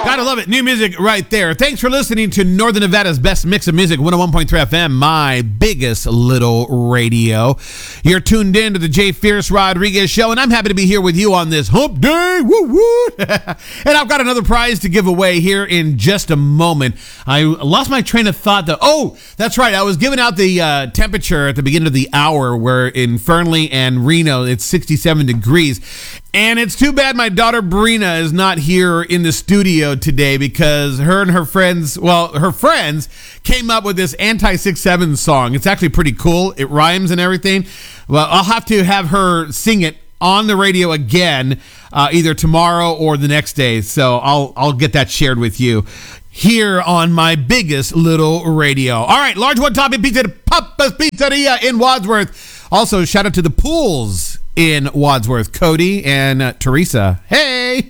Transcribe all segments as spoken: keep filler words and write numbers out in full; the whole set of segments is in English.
Gotta love it. New music right there. Thanks for listening to Northern Nevada's best mix of music, one oh one point three F M, my biggest little radio. You're tuned in to the Jay Fierce Rodriguez Show, and I'm happy to be here with you on this hump day. Woo woo! And I've got another prize to give away here in just a moment. I lost my train of thought, though. Oh, that's right. I was giving out the uh, temperature at the beginning of the hour, where in Fernley and Reno, it's sixty-seven degrees. And it's too bad my daughter Brina is not here in the studio today, because her and her friends, well, her friends came up with this Anti six seven song. It's actually pretty cool. It rhymes and everything. Well, I'll have to have her sing it on the radio again, uh, either tomorrow or the next day. So I'll I'll get that shared with you here on my biggest little radio. All right, large one topping pizza at Papa's Pizzeria in Wadsworth. Also, shout out to the Pools in Wadsworth, Cody and uh, Teresa. Hey!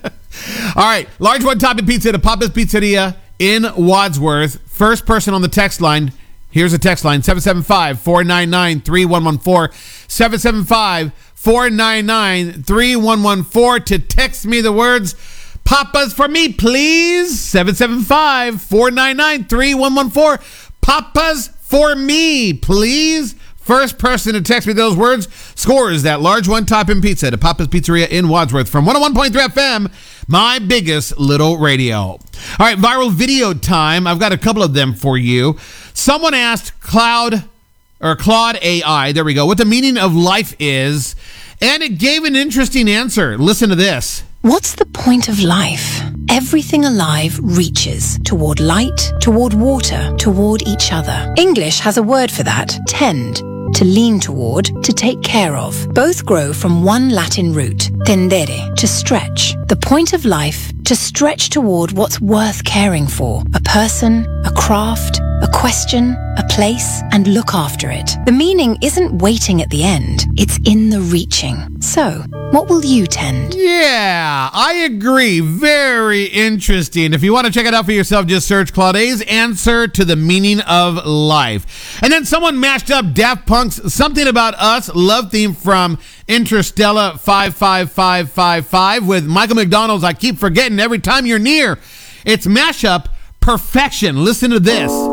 All right, large one topping pizza at Papa's Pizzeria in Wadsworth. First person on the text line. Here's the text line, seven seven five, four nine nine, three one one four. seven seven five, four nine nine, three one one four to text me the words, Papa's for me, please. seven seven five, four nine nine, three one one four. Papa's for me, please. First person to text me those words scores that large one-topping pizza at Papa's Pizzeria in Wadsworth from one oh one point three F M, my biggest little radio. All right, viral video time. I've got a couple of them for you. Someone asked Cloud or Claude A I, there we go, what the meaning of life is, and it gave an interesting answer. Listen to this. What's the point of life? Everything alive reaches toward light, toward water, toward each other. English has a word for that, tend. To lean toward, to take care of. Both grow from one Latin root, tendere, to stretch. The point of life, to stretch toward what's worth caring for. A person, a craft, a question, a place, and look after it. The meaning isn't waiting at the end, it's in the reaching. So, what will you tend? Yeah, I agree. Very interesting. If you want to check it out for yourself, just search Claude's answer to the meaning of life. And then someone mashed up Daft Punk's Something About Us love theme from Interstellar five five five five five with Michael McDonald's I Keep Forgetting Every Time You're Near. It's mashup perfection. Listen to this.